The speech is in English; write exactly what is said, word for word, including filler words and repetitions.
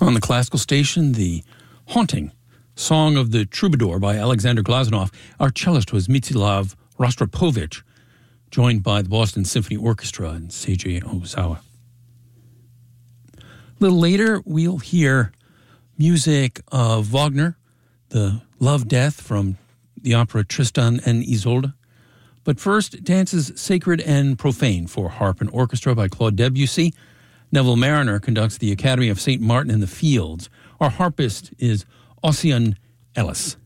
On the classical station, the haunting Song of the Troubadour by Alexander Glazunov. Our cellist was Mstislav Rostropovich, joined by the Boston Symphony Orchestra and Seiji Ozawa. A little later, we'll hear music of Wagner, the Love Death from the opera Tristan and Isolde. But first, dances Sacred and Profane for harp and orchestra by Claude Debussy. Neville Mariner conducts the Academy of Saint Martin in the Fields. Our harpist is Ossian Ellis.